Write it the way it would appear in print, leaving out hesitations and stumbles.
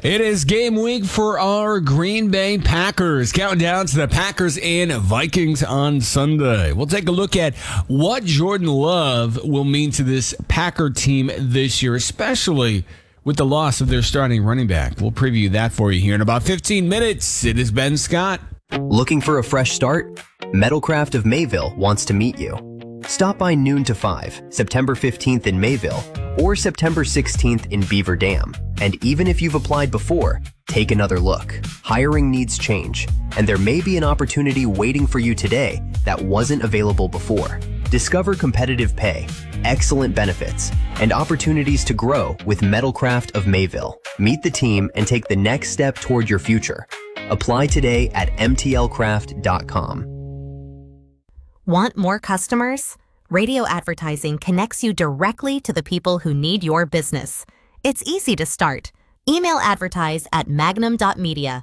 It is game week for our Green Bay Packers. Counting down to the Packers and Vikings on Sunday. We'll take a look at what Jordan Love will mean to this Packer team this year, especially with the loss of their starting running back. We'll preview that for you here in about 15 minutes. It is Ben Scott. Looking for a fresh start? Metalcraft of Mayville wants to meet you. Stop by noon to 5, September 15th in Mayville, or September 16th in Beaver Dam. And even if you've applied before, take another look. Hiring needs change, and there may be an opportunity waiting for you today that wasn't available before. Discover competitive pay, excellent benefits, and opportunities to grow with Metalcraft of Mayville. Meet the team and take the next step toward your future. Apply today at mtlcraft.com. Want more customers? Radio advertising connects you directly to the people who need your business. It's easy to start. Email advertise at magnum.media